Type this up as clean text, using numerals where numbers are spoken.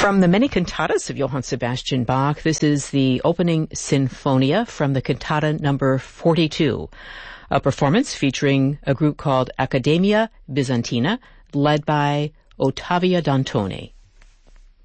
From the many cantatas of Johann Sebastian Bach, this is the opening Sinfonia from the cantata number 42, a performance featuring a group called Accademia Bizantina, led by Ottavio Dantoni.